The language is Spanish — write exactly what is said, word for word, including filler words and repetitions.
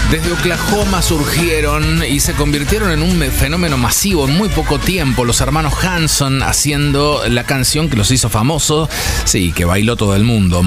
Desde Oklahoma surgieron y se convirtieron en un fenómeno masivo en muy poco tiempo. Los hermanos Hanson haciendo la canción que los hizo famosos, sí, que bailó todo el mundo.